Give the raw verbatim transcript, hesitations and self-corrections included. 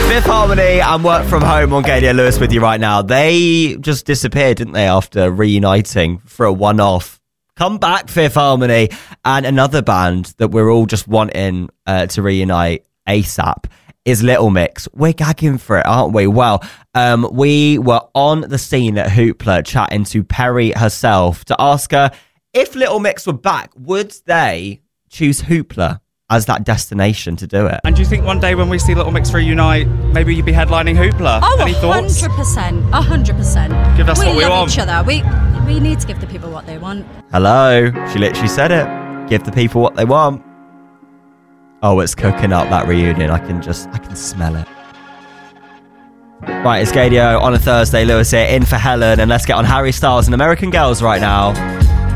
Fifth Harmony and Work From Home on Galia Lewis with you right now. They just disappeared, didn't they, after reuniting for a one-off. Come back, Fifth Harmony. And another band that we're all just wanting uh, to reunite ASAP is Little Mix. We're gagging for it, aren't we? Well, um, we were on the scene at Hoopla chatting to Perry herself to ask her if Little Mix were back, would they choose Hoopla as that destination to do it? And do you think one day when we see Little Mix reunite, maybe you'd be headlining Hoopla? Oh, Any thoughts? one hundred percent. one hundred percent. Give us we what we love want. each other. We, we need to give the people what they want. Hello. She literally said it. Give the people what they want. Oh, it's cooking up, that reunion. I can just, I can smell it. Right, it's Gadio on a Thursday. Lewis here, in for Helen. And let's get on Harry Styles and American Girls right now.